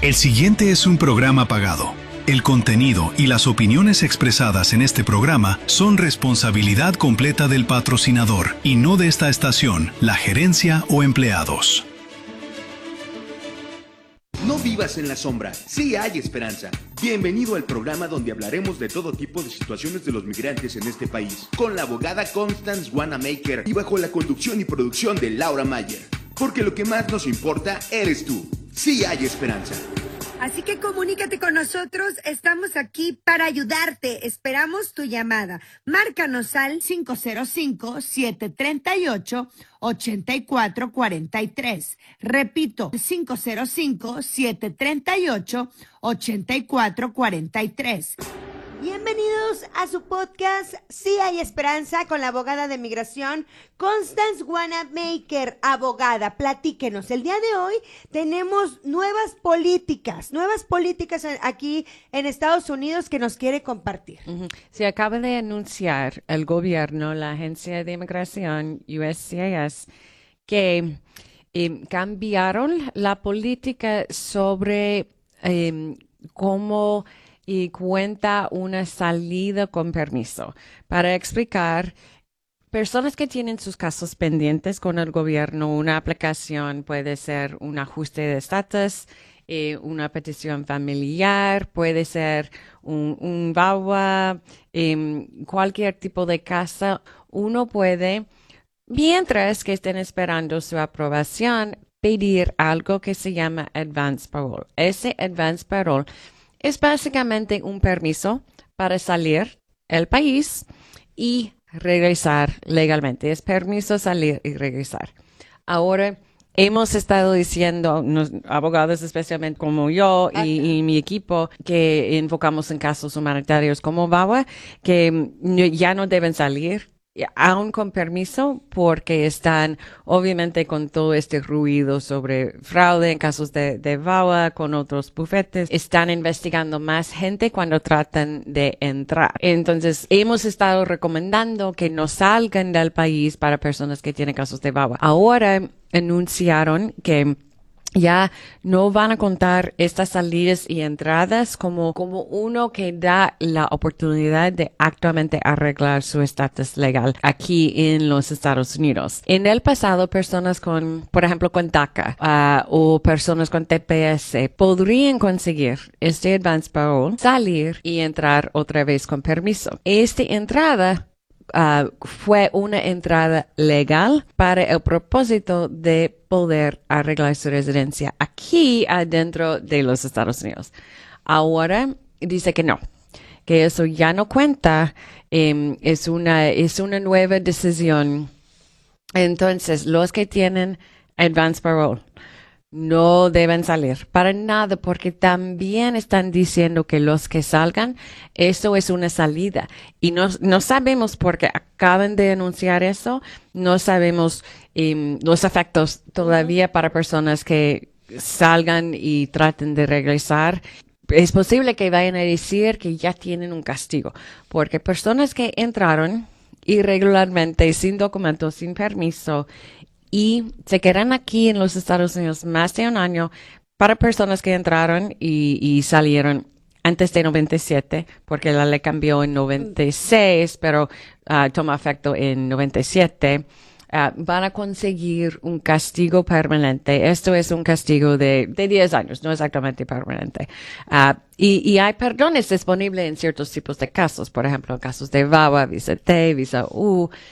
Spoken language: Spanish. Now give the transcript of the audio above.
El siguiente es un programa pagado. El contenido y las opiniones expresadas en este programa son responsabilidad completa del patrocinador y no de esta estación, la gerencia o empleados. No vivas en la sombra, sí hay esperanza. Bienvenido al programa donde hablaremos de todo tipo de situaciones de los migrantes en este país, con la abogada Constance Wanamaker y bajo la conducción y producción de Laura Mayer. Porque lo que más nos importa eres tú. Sí hay esperanza. Así que comunícate con nosotros, estamos aquí para ayudarte. Esperamos tu llamada. Márcanos al 505-738-8443. Repito, 505-738-8443. Bienvenidos a su podcast Sí hay esperanza con la abogada de migración Constance Wanamaker. Abogada, platíquenos. El día de hoy tenemos nuevas políticas aquí en Estados Unidos que nos quiere compartir. Se acaba de anunciar el gobierno, la Agencia de Inmigración, USCIS, que cambiaron la política sobre cómo y cuenta una salida con permiso. Para explicar, personas que tienen sus casos pendientes con el gobierno, una aplicación puede ser un ajuste de estatus, una petición familiar, puede ser un VAWA, cualquier tipo de caso. Uno puede, mientras que estén esperando su aprobación, pedir algo que se llama Advance Parole. Ese Advance Parole es básicamente un permiso para salir del país y regresar legalmente. Es permiso salir y regresar. Ahora, hemos estado diciendo, abogados especialmente como yo y mi equipo, que enfocamos en casos humanitarios como VAWA, que ya no deben salir, aún con permiso, porque están obviamente con todo este ruido sobre fraude en casos de VAWA con otros bufetes. Están investigando más gente cuando tratan de entrar. Entonces, hemos estado recomendando que no salgan del país para personas que tienen casos de VAWA. Ahora anunciaron que ya no van a contar estas salidas y entradas como uno que da la oportunidad de actualmente arreglar su estatus legal aquí en los Estados Unidos. En el pasado, personas por ejemplo, con DACA o personas con TPS podrían conseguir este Advance Parole, salir y entrar otra vez con permiso. Esta entrada fue una entrada legal para el propósito de poder arreglar su residencia aquí adentro de los Estados Unidos. Ahora dice que no, que eso ya no cuenta, es una nueva decisión. Entonces, los que tienen Advance Parole no deben salir para nada, porque también están diciendo que los que salgan, eso es una salida. Y no sabemos, porque acaban de anunciar eso, no sabemos los efectos todavía para personas que salgan y traten de regresar. Es posible que vayan a decir que ya tienen un castigo, porque personas que entraron irregularmente, sin documentos, sin permiso, y se quedan aquí en los Estados Unidos más de un año, para personas que entraron y salieron antes de 97, porque la ley cambió en 96, pero toma efecto en 97, van a conseguir un castigo permanente. Esto es un castigo de 10 años, no exactamente permanente. Y hay perdones disponibles en ciertos tipos de casos, por ejemplo, en casos de VAWA, visa T, visa U,